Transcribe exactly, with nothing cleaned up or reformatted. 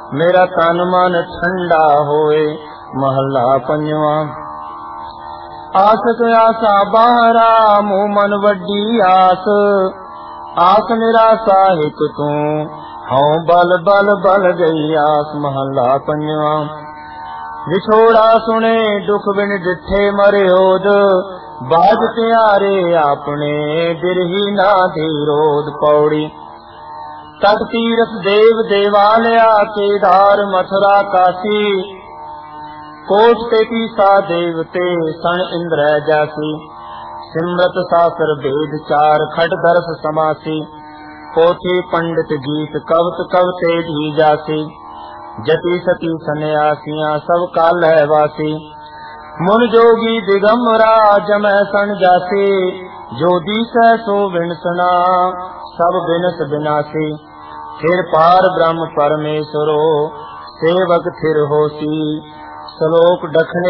मेरा तन मन ठंडा होए। महला पंजवा। आस आसा बाहरा मुँह मन वड्डी आस, आस निराशा हिक तू हूँ बल बल बल गई आस। महला पंजवा। विछोड़ा सुने दुख बिन डिठे मरे ओद, बाज प्यारे आपने बिरही ना धीरोद। पौड़ी। तट तीरथ देव देवालया केदार मथुरा काशी, कोट ते पीसा देवते सन इंद्र जासी। सिमरत सासर वेद चार खट दर्श समासी, पोथी पंडित गीत कवत कवते धी जासी। जति सती सन्यासियां सब काल है वासी, मुन जोगी दिगंबरा जमै सन जासी। जो दीसै सो विनसना सब बिनस बिनासी, फिर पार ब्रह्म परमेश्वरो सेवक थिर होसी। श्लोक दखने